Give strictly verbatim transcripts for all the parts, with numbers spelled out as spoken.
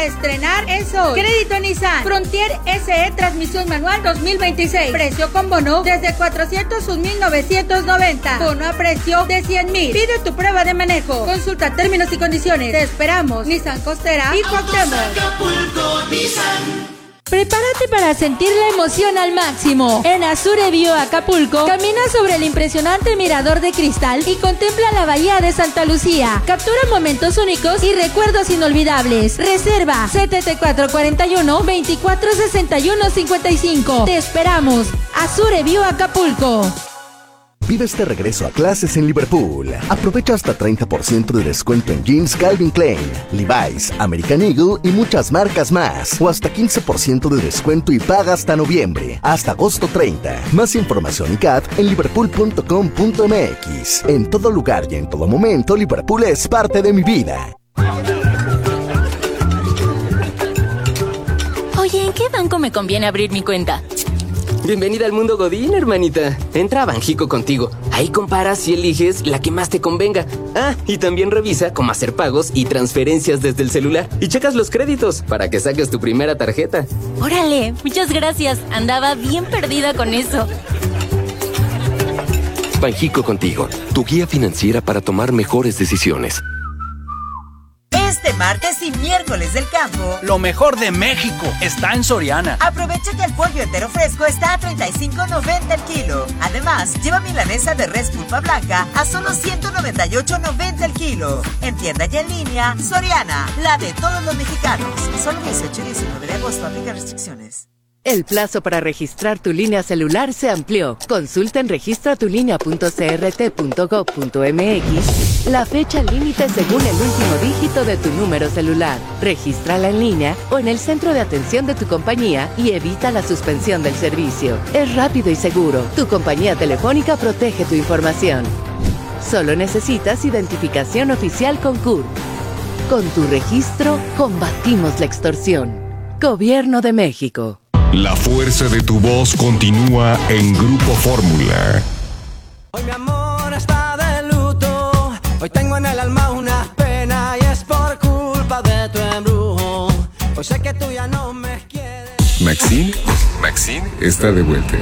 a estrenar eso. Crédito Nissan Frontier S E transmisión manual dos mil veintiséis. Precio con bono desde cuatrocientos un mil novecientos noventa. Bono a precio de cien mil. Pide tu prueba de manejo. Consulta términos y condiciones. Te esperamos. Nissan Costera y Cuauhtémoc. Prepárate para sentir la emoción al máximo. En Azure Bio Acapulco, camina sobre el impresionante mirador de cristal y contempla la bahía de Santa Lucía. Captura momentos únicos y recuerdos inolvidables. Reserva setenta y cuatro cuarenta y uno, veinticuatro sesenta y uno cincuenta y cinco. Te esperamos. Azure Bio Acapulco. Vive este regreso a clases en Liverpool. Aprovecha hasta treinta por ciento de descuento en jeans Calvin Klein, Levi's, American Eagle y muchas marcas más. O hasta quince por ciento de descuento y paga hasta noviembre, hasta agosto treinta. Más información y C A T en liverpool punto com punto m x. En todo lugar y en todo momento, Liverpool es parte de mi vida. Oye, ¿en qué banco me conviene abrir mi cuenta? Bienvenida al mundo Godín, hermanita. Entra a Banjico Contigo. Ahí comparas y eliges la que más te convenga. Ah, y también revisa cómo hacer pagos y transferencias desde el celular. Y checas los créditos para que saques tu primera tarjeta. Órale, muchas gracias. Andaba bien perdida con eso. Banjico Contigo, tu guía financiera para tomar mejores decisiones. Este martes y miércoles del campo, lo mejor de México está en Soriana. Aprovecha que el pollo entero fresco está a treinta y cinco noventa el kilo. Además, lleva milanesa de res pulpa blanca a solo ciento noventa y ocho noventa el kilo. En tienda y en línea, Soriana, la de todos los mexicanos. Solo dieciocho y diecinueve de agosto, aplica restricciones. El plazo para registrar tu línea celular se amplió. Consulta en registra tu línea punto c r t punto gov punto m x la fecha límite según el último dígito de tu número celular. Regístrala en línea o en el centro de atención de tu compañía y evita la suspensión del servicio. Es rápido y seguro. Tu compañía telefónica protege tu información. Solo necesitas identificación oficial con C U R. Con tu registro, combatimos la extorsión. Gobierno de México. La fuerza de tu voz continúa en Grupo Fórmula. Hoy mi amor está de luto. Hoy tengo en el alma una pena y es por culpa de tu embrujo. Hoy sé que tú ya no me quieres. Maxine, Maxine está de vuelta.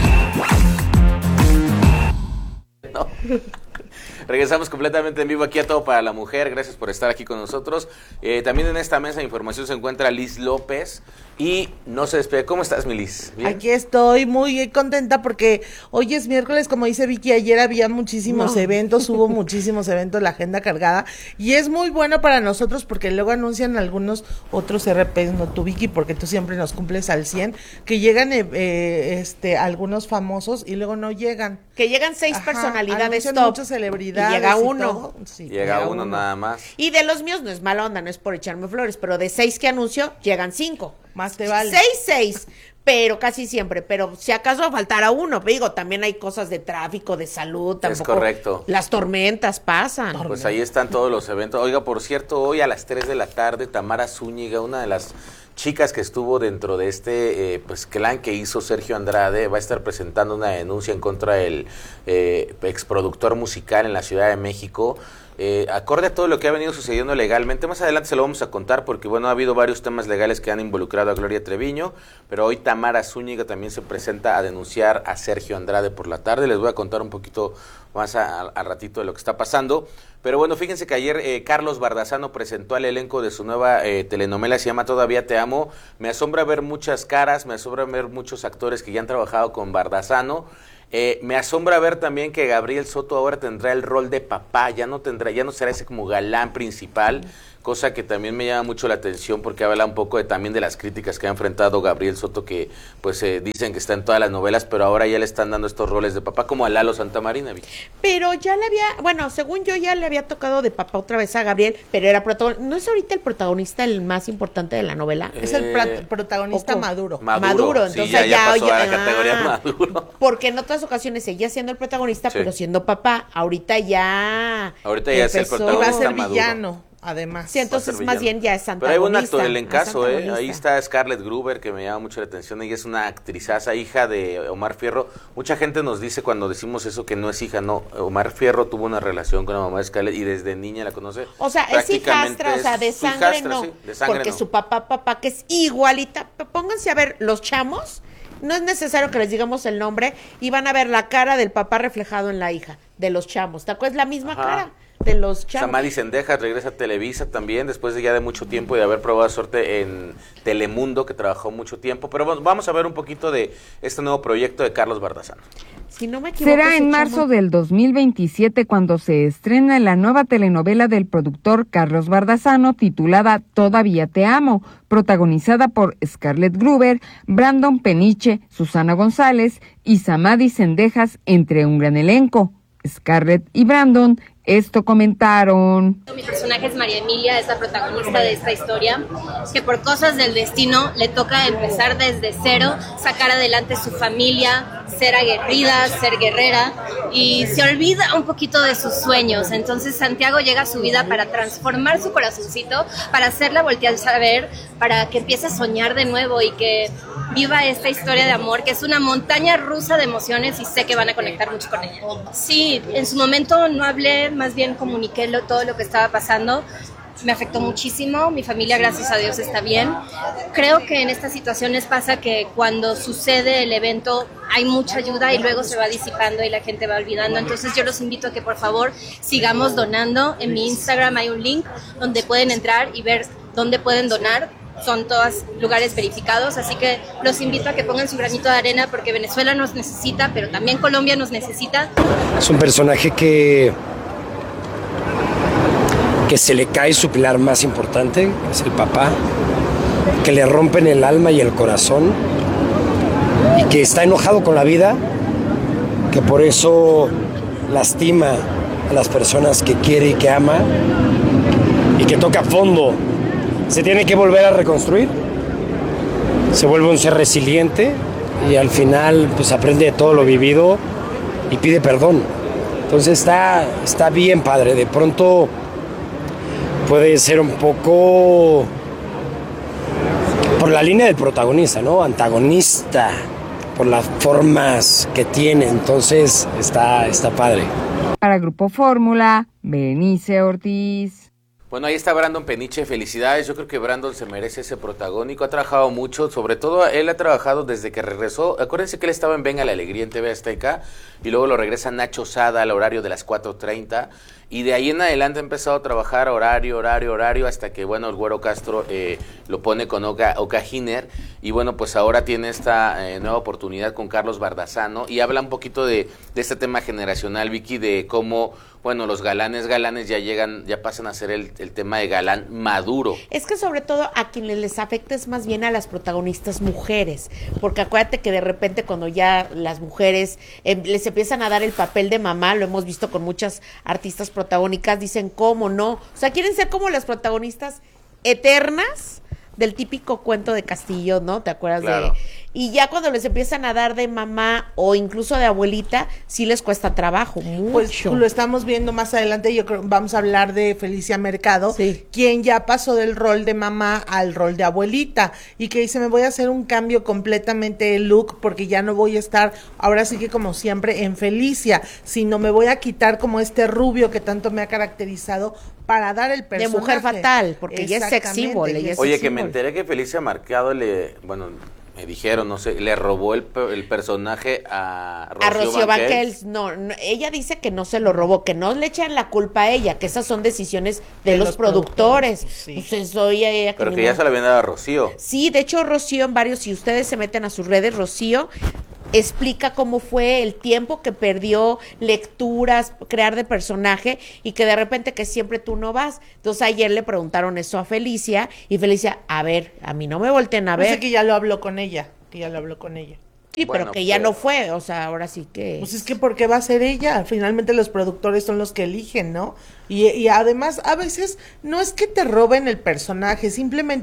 No. Regresamos completamente en vivo aquí a Todo para la Mujer. Gracias por estar aquí con nosotros. Eh, también en esta mesa de información se encuentra Liz López y no se despide. ¿Cómo estás, mi Liz? ¿Bien? Aquí estoy muy contenta porque hoy es miércoles, como dice Vicky, ayer había muchísimos no. eventos, hubo muchísimos eventos, la agenda cargada, y es muy bueno para nosotros porque luego anuncian algunos otros R Ps, no tú, Vicky, porque tú siempre nos cumples al cien, que llegan eh, eh, este algunos famosos y luego no llegan. Que llegan seis Ajá, personalidades top. Muchas celebridades. Y llega uno. Sí, llega, llega uno, uno nada más. Y de los míos no es mala onda, no es por echarme flores, pero de seis que anuncio, llegan cinco. Más te vale. Seis, seis. Pero casi siempre, pero si acaso faltara uno, digo, también hay cosas de tráfico, de salud, tampoco. Es correcto. Las tormentas pasan. Pues ahí están todos los eventos. Oiga, por cierto, hoy a las tres de la tarde, Tamara Zúñiga, una de las chicas que estuvo dentro de este eh, pues clan que hizo Sergio Andrade, va a estar presentando una denuncia en contra del eh, exproductor musical en la Ciudad de México. Eh, acorde a todo lo que ha venido sucediendo legalmente, más adelante se lo vamos a contar porque bueno, ha habido varios temas legales que han involucrado a Gloria Treviño, pero hoy Tamara Zúñiga también se presenta a denunciar a Sergio Andrade por la tarde. Les voy a contar un poquito más a, a, a ratito de lo que está pasando, pero bueno, fíjense que ayer eh, Carlos Bardazano presentó al elenco de su nueva eh, telenovela, se llama Todavía te amo. Me asombra ver muchas caras, me asombra ver muchos actores que ya han trabajado con Bardazano. Eh, me asombra ver también que Gabriel Soto ahora tendrá el rol de papá, ya no tendrá, ya no será ese como galán principal, cosa que también me llama mucho la atención porque habla un poco de, también de las críticas que ha enfrentado Gabriel Soto, que pues eh, dicen que está en todas las novelas, pero ahora ya le están dando estos roles de papá, como a Lalo Santamarina. Pero ya le había, bueno, según yo ya le había tocado de papá otra vez a Gabriel, pero era protagonista, ¿no es ahorita el protagonista el más importante de la novela? Eh, es el pr- protagonista Maduro. Maduro. Maduro, entonces sí, ya, ya pasó ya, a la ah, categoría Maduro. Porque en otras ocasiones seguía siendo el protagonista, sí, pero siendo papá, ahorita ya Ahorita ya empezó, es el protagonista va a ser Maduro. Villano. además. Sí, entonces más bien ya es antagonista. Pero hay un acto del encaso, es ¿eh? Ahí está Scarlett Gruber, que me llama mucho la atención. Ella es una actrizaza, hija de Omar Fierro. Mucha gente nos dice cuando decimos eso que no es hija, no. Omar Fierro tuvo una relación con la mamá de Scarlett y desde niña la conoce. O sea, es hijastra, o sea, de sangre hijastra, no. Sí, de sangre porque no. su papá, papá, que es igualita. Pónganse a ver los chamos. No es necesario que les digamos el nombre y van a ver la cara del papá reflejado en la hija de los chamos. ¿Te acuerdas? La misma Ajá. cara de los chavos. Samadhi Sendejas regresa a Televisa también, después de ya de mucho tiempo y de haber probado suerte en Telemundo, que trabajó mucho tiempo. Pero bueno, vamos a ver un poquito de este nuevo proyecto de Carlos Bardazano. Si no me equivoco, será en marzo chamo... del dos mil veintisiete cuando se estrena la nueva telenovela del productor Carlos Bardazano titulada Todavía te amo, protagonizada por Scarlett Gruber, Brandon Peniche, Susana González y Samadhi Sendejas, entre un gran elenco. Scarlett y Brandon esto comentaron. Mi personaje es María Emilia, es la protagonista de esta historia, que por cosas del destino le toca empezar desde cero, sacar adelante su familia, ser aguerrida, ser guerrera, y se olvida un poquito de sus sueños. Entonces Santiago llega a su vida para transformar su corazoncito, para hacerla voltear a ver, para que empiece a soñar de nuevo y que viva esta historia de amor, que es una montaña rusa de emociones y sé que van a conectar mucho con ella. Sí, en su momento no hablé, más bien comuniqué lo, todo lo que estaba pasando. Me afectó muchísimo, mi familia gracias a Dios está bien. Creo que en estas situaciones pasa que cuando sucede el evento hay mucha ayuda y luego se va disipando y la gente va olvidando. Entonces yo los invito a que por favor sigamos donando. En mi Instagram hay un link donde pueden entrar y ver dónde pueden donar. Son todos lugares verificados, así que los invito a que pongan su granito de arena porque Venezuela nos necesita, pero también Colombia nos necesita. Es un personaje que que se le cae su pilar más importante, que es el papá, que le rompen el alma y el corazón y que está enojado con la vida, que por eso lastima a las personas que quiere y que ama y que toca fondo. Se tiene que volver a reconstruir, se vuelve un ser resiliente y al final pues aprende de todo lo vivido y pide perdón. Entonces está, está bien padre, de pronto puede ser un poco por la línea del protagonista, ¿no? Antagonista, por las formas que tiene, entonces está, está padre. Para Grupo Fórmula, Berenice Ortiz. Bueno, ahí está Brandon Peniche, felicidades, yo creo que Brandon se merece ese protagónico, ha trabajado mucho, sobre todo él ha trabajado desde que regresó, acuérdense que él estaba en Venga la Alegría en T V Azteca, y luego lo regresa Nacho Sada al horario de las cuatro treinta, y de ahí en adelante ha empezado a trabajar horario, horario, horario, hasta que, bueno, el Güero Castro eh, lo pone con Oka, Oka Giner, y bueno, pues ahora tiene esta eh, nueva oportunidad con Carlos Bardazano, y habla un poquito de, de este tema generacional, Vicky, de cómo, bueno, los galanes, galanes ya llegan, ya pasan a ser el, el tema de galán maduro. Es que sobre todo a quienes les afecta es más bien a las protagonistas mujeres, porque acuérdate que de repente cuando ya las mujeres eh, les empiezan a dar el papel de mamá, lo hemos visto con muchas artistas protagónicas, dicen cómo no, o sea, quieren ser como las protagonistas eternas del típico cuento de Castillo, ¿no? ¿Te acuerdas? Claro. de Y ya cuando les empiezan a dar de mamá o incluso de abuelita, sí les cuesta trabajo, mucho. Pues lo estamos viendo más adelante, yo creo vamos a hablar de Felicia Mercado, sí. quien ya pasó del rol de mamá al rol de abuelita, y que dice, me voy a hacer un cambio completamente de look, porque ya no voy a estar, ahora sí que como siempre, en Felicia, sino me voy a quitar como este rubio que tanto me ha caracterizado, para dar el personaje. De mujer fatal, porque ella es sex symbol. Ella es Oye, sex que symbol. me enteré que Felicia Mercado le, bueno, me dijeron, no sé, le robó el, el personaje a Rocío, a Rocío Banquels. Banquels. No, no, ella dice que no se lo robó, que no le echan la culpa a ella, que esas son decisiones de, de los, los productores. productores. Sí. Pues eso, ella, ella Pero que, que no... ya se la habían dado a Rocío. Sí, de hecho Rocío en varios, si ustedes se meten a sus redes, Rocío explica cómo fue el tiempo que perdió, lecturas, crear de personaje, y que de repente que siempre tú no vas. Entonces ayer le preguntaron eso a Felicia, y Felicia, a ver, a mí no me volteen a ver. Pues que ya lo habló con ella, que ya lo habló con ella. Sí, bueno, pero que ya pero... no fue, o sea, ahora sí que... Pues es que ¿por qué va a ser ella? Finalmente los productores son los que eligen, ¿no? Y, y además, a veces, no es que te roben el personaje, simplemente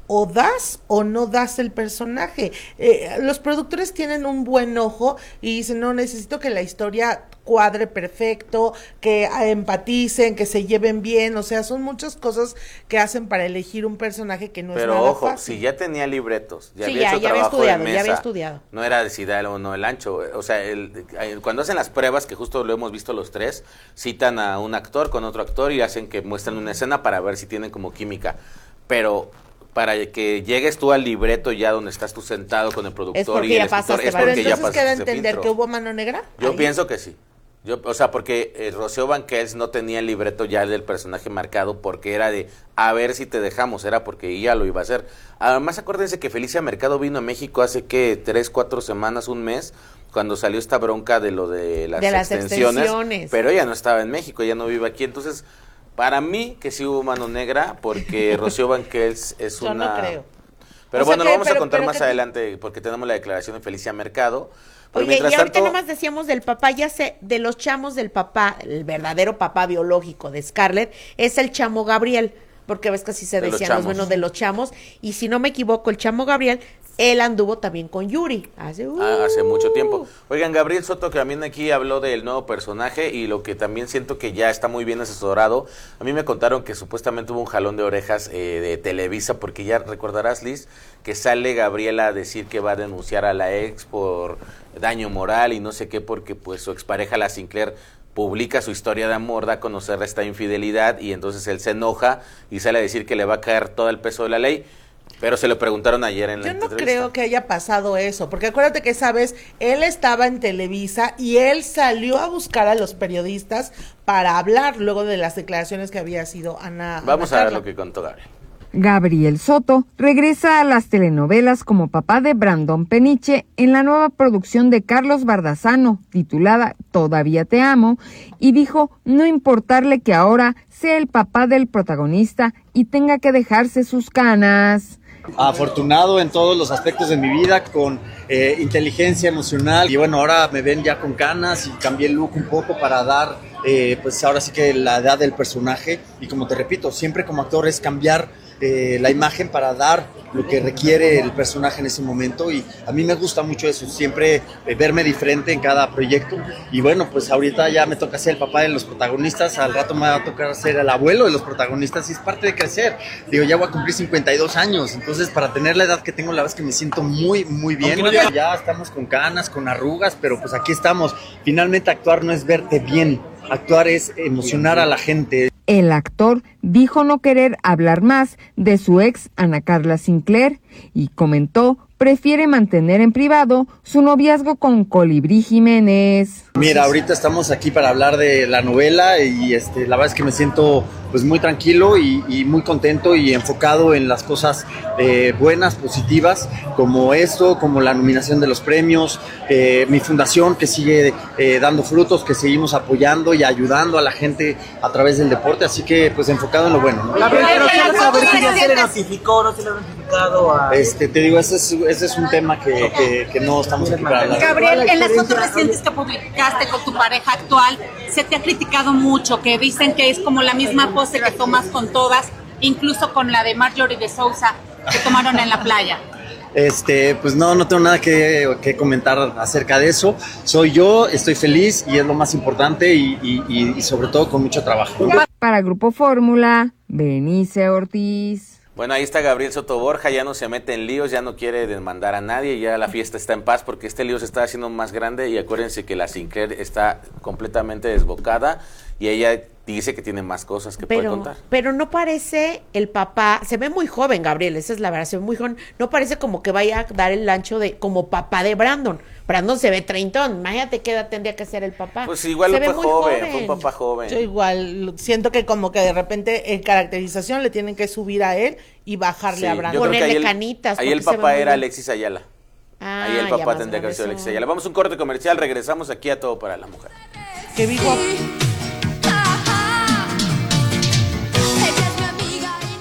o das o no das el personaje. Eh, los productores tienen un buen ojo y dicen, no, necesito que la historia cuadre perfecto, que empaticen, que se lleven bien, o sea, son muchas cosas que hacen para elegir un personaje que no Pero es nada ojo, fácil. si ya tenía libretos, ya Sí, había ya- hecho ya había trabajo estudiado, de ya mesa, había estudiado. no era de si dar o no el ancho, o sea, el, el- cuando hacen las pruebas, que justo lo hemos visto los tres, citan a un actor con otro actor y hacen que muestren una escena para ver si tienen como química, pero para que llegues tú al libreto ya donde estás tú sentado con el productor Es porque y el ya escritor, pasaste, es pero porque ya entonces queda pasaste ese entender filtro. que hubo mano negra. Yo Ahí. pienso que sí. Yo, o sea, porque eh, Rocío Banquels no tenía el libreto ya del personaje marcado porque era de a ver si te dejamos, era porque ella lo iba a hacer. Además, acuérdense que Felicia Mercado vino a México hace que tres, cuatro semanas, un mes, cuando salió esta bronca de lo de las, De las extensiones, extensiones. pero ella no estaba en México, ella no vive aquí. Entonces, para mí que sí hubo mano negra porque Rocío Banquels es Yo una... no creo. Pero O sea bueno, que- lo vamos pero- a contar pero más que- adelante porque tenemos la declaración de Felicia Mercado. Pero Oye, mientras y ahorita tanto, nomás decíamos del papá, ya sé, de los chamos del papá, el verdadero papá biológico de Scarlett, es el chamo Gabriel, porque ves que así se De los decían los chamos. buenos de los chamos, y si no me equivoco, el chamo Gabriel, él anduvo también con Yuri, hace, uh, Ah, hace mucho tiempo. Oigan, Gabriel Soto, que también aquí habló del nuevo personaje y lo que también siento que ya está muy bien asesorado. A mí me contaron que supuestamente hubo un jalón de orejas eh, de Televisa, porque ya recordarás, Liz, que sale Gabriela a decir que va a denunciar a la ex por daño moral y no sé qué, porque pues su expareja, la Sinclair, publica su historia de amor, da a conocer esta infidelidad y entonces él se enoja y sale a decir que le va a caer todo el peso de la ley. Pero se lo preguntaron ayer en la Yo no entrevista. creo que haya pasado eso, porque acuérdate que esa vez él estaba en Televisa y él salió a buscar a los periodistas para hablar luego de las declaraciones que había sido Ana. Vamos Ana a ver Carla. lo que contó Gabriel. Gabriel Soto regresa a las telenovelas como papá de Brandon Peniche en la nueva producción de Carlos Bardazano, titulada Todavía te amo, y dijo no importarle que ahora sea el papá del protagonista y tenga que dejarse sus canas. Afortunado en todos los aspectos de mi vida, con eh, inteligencia emocional, y bueno, ahora me ven ya con canas y cambié el look un poco para dar, eh, pues ahora sí que la edad del personaje, y como te repito, siempre como actor es cambiar eh, la imagen para dar lo que requiere el personaje en ese momento, y a mí me gusta mucho eso, siempre eh, verme diferente en cada proyecto. Y bueno, pues ahorita ya me toca ser el papá de los protagonistas, al rato me va a tocar ser el abuelo de los protagonistas, y es parte de crecer. Digo, ya voy a cumplir cincuenta y dos años, entonces para tener la edad que tengo, la verdad es que me siento muy, muy bien. Ya estamos con canas, con arrugas, pero pues aquí estamos. Finalmente actuar no es verte bien, actuar es emocionar a la gente. El actor dijo no querer hablar más de su ex Ana Carla Sinclair y comentó prefiere mantener en privado su noviazgo con Colibrí Jiménez. Mira, ahorita estamos aquí para hablar de la novela y este, la verdad es que me siento pues muy tranquilo y, y muy contento y enfocado en las cosas eh, buenas, positivas, como esto, como la nominación de los premios, eh, mi fundación que sigue eh, dando frutos, que seguimos apoyando y ayudando a la gente a través del deporte, así que pues enfocado en lo bueno, ¿no? Gabriel, pero quiero saber si ya se le notificó o no se le ha notificado a... Este, te digo, ese es, ese es un tema que, que, que no estamos aquí para hablar. Gabriel, en las fotos recientes que publicaste con tu pareja actual, se te ha criticado mucho, que dicen que es como la misma pose que tomas con todas, incluso con la de Marjorie de Sousa que tomaron en la playa. Este, pues no, no tengo nada que, que comentar acerca de eso. Soy yo, estoy feliz y es lo más importante y, y, y sobre todo con mucho trabajo. Para Grupo Fórmula, Berenice Ortiz. Bueno, ahí está Gabriel Soto Borja, ya no se mete en líos, ya no quiere demandar a nadie, ya la fiesta está en paz porque este lío se está haciendo más grande y acuérdense que la Sinclair está completamente desbocada y ella dice que tiene más cosas que puede Pero, contar. pero no parece el papá, se ve muy joven Gabriel, esa es la verdad, se ve muy joven, no parece como que vaya a dar el ancho de como papá de Brandon. Brandon se ve treintón, imagínate qué edad tendría que ser el papá. Pues igual se fue ve muy joven, fue un papá joven. Yo igual siento que como que de repente en caracterización le tienen que subir a él y bajarle Sí, a yo Brandon. creo que ahí el, canitas, ahí el porque se ve papá muy era bien. Alexis Ayala. Ah, ahí el ya papá más tendría que haber sido grandes Alexis son. Ayala. Vamos a un corte comercial, regresamos aquí a Todo para la Mujer. Que dijo...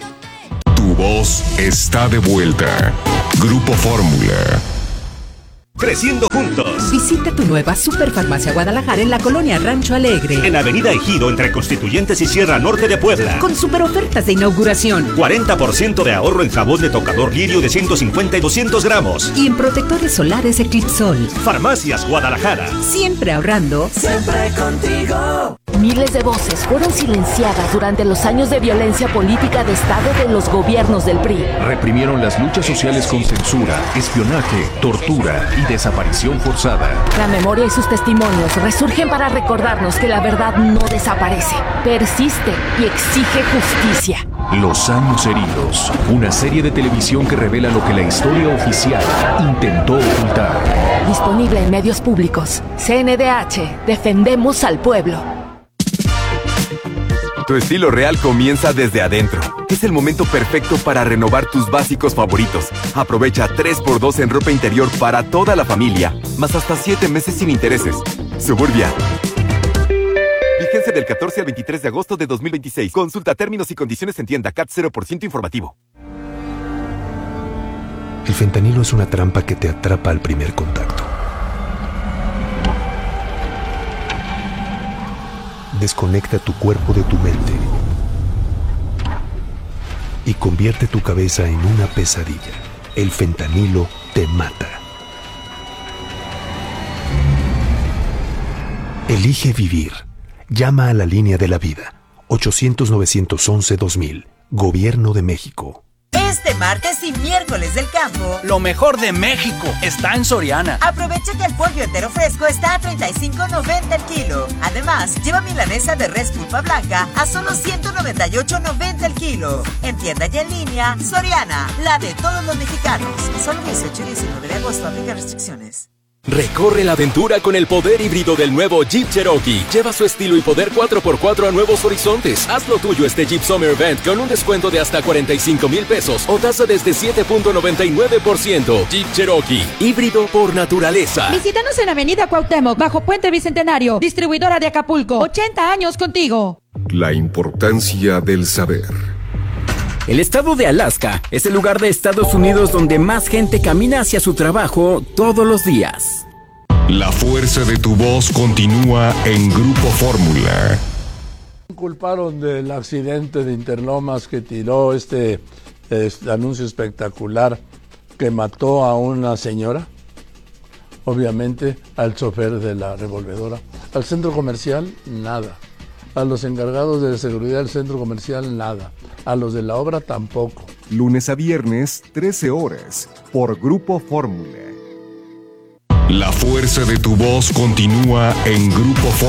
Tu voz está de vuelta. Grupo Fórmula. Creciendo juntos. Visita tu nueva Superfarmacia Guadalajara en la colonia Rancho Alegre. En Avenida Ejido, entre Constituyentes y Sierra Norte de Puebla. Con super ofertas de inauguración. cuarenta por ciento de ahorro en jabón de tocador Lirio de ciento cincuenta y doscientos gramos. Y en protectores solares Eclipsol. Farmacias Guadalajara. Siempre ahorrando. Siempre contigo. Miles de voces fueron silenciadas durante los años de violencia política de Estado de los gobiernos del P R I. Reprimieron las luchas sociales con censura, espionaje, tortura y desaparición forzada. La memoria y sus testimonios resurgen para recordarnos que la verdad no desaparece, persiste y exige justicia. Los años heridos, una serie de televisión que revela lo que la historia oficial intentó ocultar. Disponible en medios públicos. C N D H, defendemos al pueblo. Tu estilo real comienza desde adentro. Es el momento perfecto para renovar tus básicos favoritos. Aprovecha tres por dos en ropa interior para toda la familia, más hasta siete meses sin intereses. Suburbia. Vigencia del catorce al veintitrés de agosto de dos mil veintiséis. Consulta términos y condiciones en tienda. C A T cero por ciento informativo. El fentanilo es una trampa que te atrapa al primer contacto. Desconecta tu cuerpo de tu mente y convierte tu cabeza en una pesadilla. El fentanilo te mata. Elige vivir. Llama a la línea de la vida. ochocientos, novecientos once, dos mil. Gobierno de México. Este martes y miércoles del campo, lo mejor de México está en Soriana. Aprovecha que el pollo entero fresco está a treinta y cinco noventa el kilo. Además, lleva milanesa de res pulpa blanca a solo ciento noventa y ocho noventa el kilo. En tienda y en línea, Soriana, la de todos los mexicanos. Solo dieciocho y diecinueve de agosto, aplica restricciones. Recorre la aventura con el poder híbrido del nuevo Jeep Cherokee. Lleva su estilo y poder cuatro por cuatro a nuevos horizontes. Haz lo tuyo este Jeep Summer Event con un descuento de hasta cuarenta y cinco mil pesos o tasa desde siete punto noventa y nueve por ciento. Jeep Cherokee, híbrido por naturaleza. Visítanos en Avenida Cuauhtémoc, bajo Puente Bicentenario. Distribuidora de Acapulco. ochenta años contigo. La importancia del saber. El estado de Alaska es el lugar de Estados Unidos donde más gente camina hacia su trabajo todos los días. La fuerza de tu voz continúa en Grupo Fórmula. Culparon del accidente de Interlomas que tiró este, este anuncio espectacular que mató a una señora, obviamente al chofer de la revolvedora. Al centro comercial, nada. A los encargados de seguridad del centro comercial, nada. A los de la obra, tampoco. Lunes a viernes, trece horas, por Grupo Fórmula. La fuerza de tu voz continúa en Grupo Fórmula.